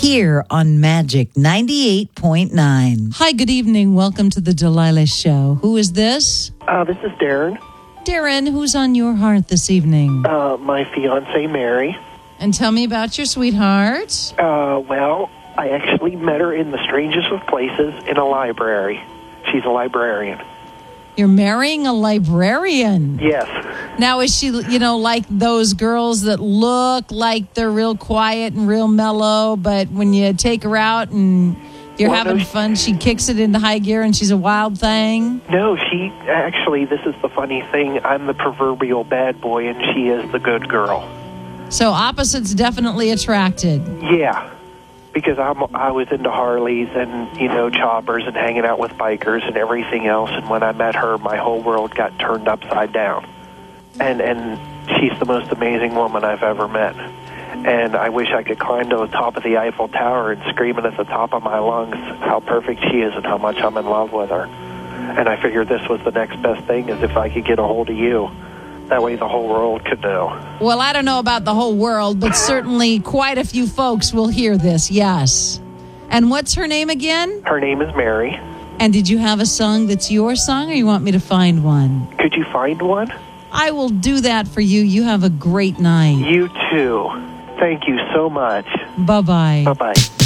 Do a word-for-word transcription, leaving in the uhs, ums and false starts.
here on Magic ninety-eight point nine. Hi, good evening. Welcome to the Delilah Show. Who is this? Uh, this is Darren. Darren, who's on your heart this evening? Uh, my fiance, Mary. And tell me about your sweetheart. Uh, well, I actually met her in the strangest of places in a library. She's a librarian. You're marrying a librarian. Yes. Now, is she, you know, like those girls that look like they're real quiet and real mellow, but when you take her out and you're well, having no, fun, she kicks it into high gear and she's a wild thing? No, she, actually, this is the funny thing. I'm the proverbial bad boy and she is the good girl. So opposites definitely attracted. Yeah. Because I'm, I was into Harleys and, you know, choppers and hanging out with bikers and everything else. And when I met her, my whole world got turned upside down. And and she's the most amazing woman I've ever met. And I wish I could climb to the top of the Eiffel Tower and scream it at the top of my lungs how perfect she is and how much I'm in love with her. And I figured this was the next best thing, is if I could get a hold of you. That way the whole world could know. Well, I don't know about the whole world, but certainly quite a few folks will hear this, yes. And what's her name again? Her name is Mary. And did you have a song that's your song, or you want me to find one? Could you find one? I will do that for you. You have a great night. You too. Thank you so much. Bye-bye. Bye-bye.